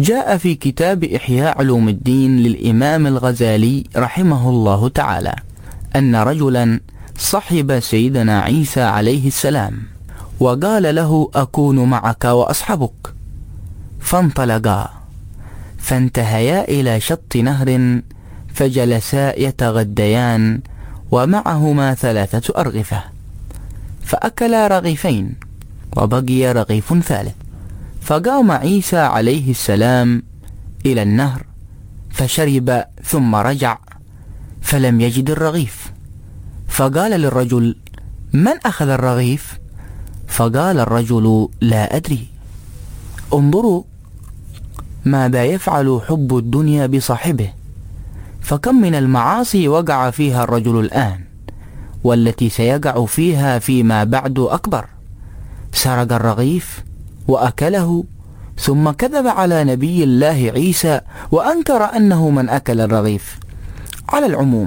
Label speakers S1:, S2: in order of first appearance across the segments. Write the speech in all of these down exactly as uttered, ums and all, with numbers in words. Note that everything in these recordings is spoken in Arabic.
S1: جاء في كتاب إحياء علوم الدين للإمام الغزالي رحمه الله تعالى أن رجلا صحب سيدنا عيسى عليه السلام وقال له: أكون معك وأصحبك. فانطلقا فانتهيا إلى شط نهر فجلسا يتغديان ومعهما ثلاثة أرغفة، فأكلا رغيفين وبقي رغيف ثالث. فقام عيسى عليه السلام إلى النهر فشرب ثم رجع فلم يجد الرغيف، فقال للرجل: من أخذ الرغيف؟ فقال الرجل: لا أدري. انظروا ماذا يفعل حب الدنيا بصاحبه، فكم من المعاصي وقع فيها الرجل الآن والتي سيقع فيها فيما بعد أكبر. سرق الرغيف وأكله ثم كذب على نبي الله عيسى وأنكر أنه من أكل الرغيف. على العموم،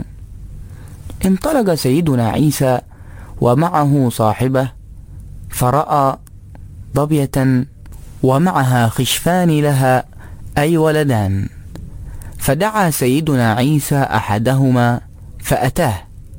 S1: انطلق سيدنا عيسى ومعه صاحبه فرأى ظبية ومعها خشفان لها أي ولدان، فدعا سيدنا عيسى أحدهما فأتاه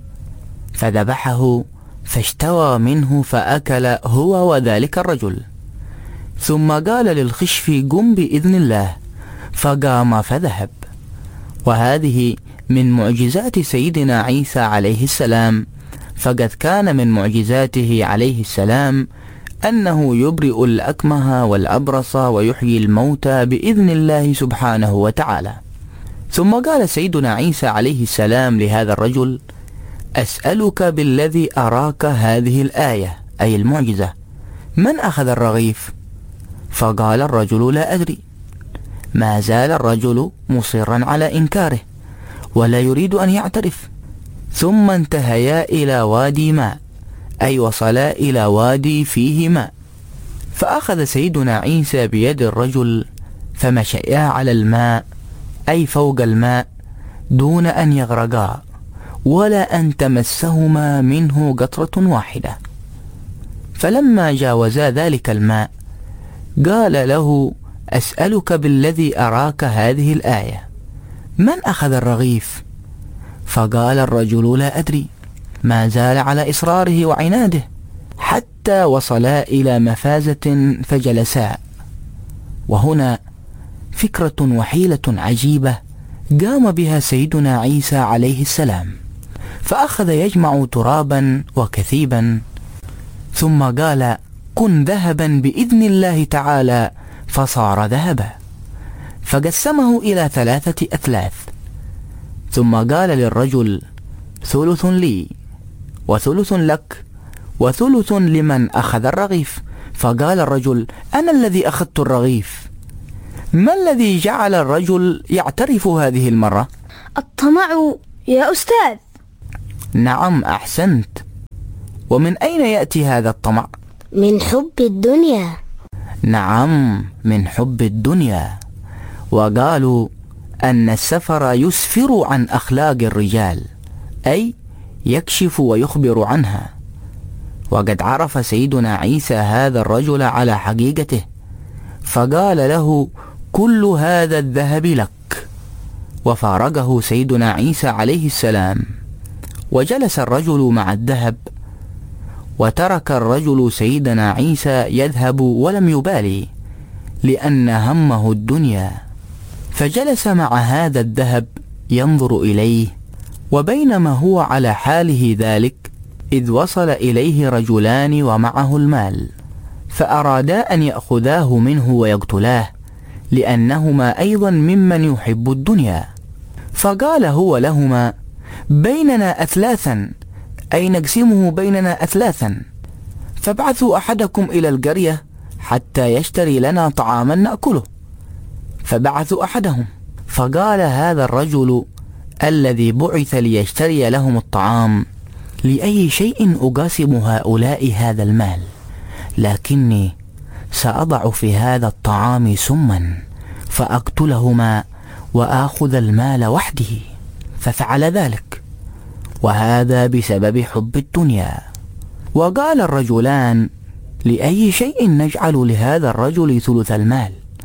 S1: فذبحه فاشتوى منه فأكل هو وذلك الرجل، ثم قال للخشف: قم بإذن الله، فقام فذهب. وهذه من معجزات سيدنا عيسى عليه السلام، فقد كان من معجزاته عليه السلام أنه يبرئ الأكمه والأبرص ويحيي الموتى بإذن الله سبحانه وتعالى. ثم قال سيدنا عيسى عليه السلام لهذا الرجل: أسألك بالذي أراك هذه الآية، أي المعجزة، من أخذ الرغيف؟ فقال الرجل: لا أدري. ما زال الرجل مصرا على إنكاره ولا يريد أن يعترف. ثم انتهيا إلى وادي ماء، أي وصلا إلى وادي فيه ماء، فأخذ سيدنا عيسى بيد الرجل فمشيا على الماء، أي فوق الماء، دون أن يغرقا ولا أن تمسهما منه قطرة واحدة. فلما جاوزا ذلك الماء قال له: أسألك بالذي أراك هذه الآية، من أخذ الرغيف؟ فقال الرجل: لا أدري. ما زال على إصراره وعناده حتى وصلا إلى مفازة فجلسا. وهنا فكرة وحيلة عجيبة قام بها سيدنا عيسى عليه السلام، فأخذ يجمع ترابا وكثيبا ثم قال: كن ذهبا بإذن الله تعالى، فصار ذهبا، فقسمه إلى ثلاثة أثلاث، ثم قال للرجل: ثلث لي وثلث لك وثلث لمن أخذ الرغيف. فقال الرجل: أنا الذي أخذت الرغيف. ما الذي جعل الرجل يعترف هذه المرة؟
S2: الطمع يا أستاذ.
S1: نعم، أحسنت. ومن أين يأتي هذا الطمع؟
S2: من حب الدنيا.
S1: نعم، من حب الدنيا. وقالوا أن السفر يسفر عن أخلاق الرجال، أي يكشف ويخبر عنها. وقد عرف سيدنا عيسى هذا الرجل على حقيقته، فقال له: كل هذا الذهب لك. وفارقه سيدنا عيسى عليه السلام، وجلس الرجل مع الذهب، وترك الرجل سيدنا عيسى يذهب ولم يبالي، لأن همه الدنيا، فجلس مع هذا الذهب ينظر إليه. وبينما هو على حاله ذلك إذ وصل إليه رجلان ومعه المال، فأرادا أن يأخذاه منه ويقتلاه، لأنهما أيضا ممن يحب الدنيا. فقال هو لهما: بيننا أثلاثا، أي نقسمه بيننا أثلاثا، فابعثوا أحدكم إلى القرية حتى يشتري لنا طعاما نأكله. فبعثوا أحدهم، فقال هذا الرجل الذي بعث ليشتري لهم الطعام: لأي شيء أقاسم هؤلاء هذا المال؟ لكني سأضع في هذا الطعام سما فأقتلهما وآخذ المال وحده. ففعل ذلك، وهذا بسبب حب الدنيا. وقال الرجلان: لأي شيء نجعل لهذا الرجل ثلث المال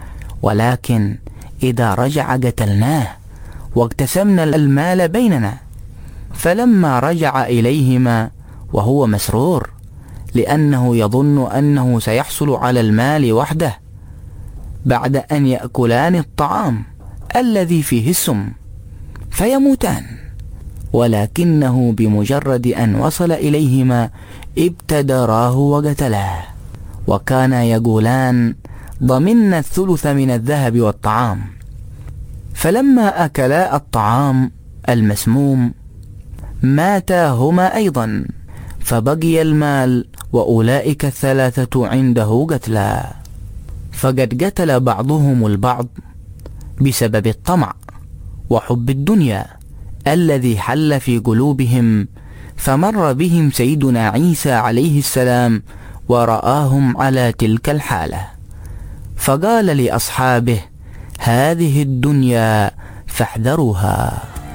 S1: ولكن إذا رجع قتلناه واقتسمنا المال بيننا. فلما رجع إليهما وهو مسرور لأنه يظن أنه سيحصل على المال وحده بعد أن يأكلان الطعام الذي فيه السم فيموتان، ولكنه بمجرد أن وصل إليهما ابتدراه وقتلاه، وكانا يقولان ضمننا الثلث من الذهب والطعام. فلما أكلا الطعام المسموم ماتا هما أيضا، فبقي المال وأولئك الثلاثة عنده قتلا. فقد قتل بعضهم البعض بسبب الطمع وحب الدنيا الذي حل في قلوبهم. فمر بهم سيدنا عيسى عليه السلام ورآهم على تلك الحالة، فقال لأصحابه: هذه الدنيا فاحذروها.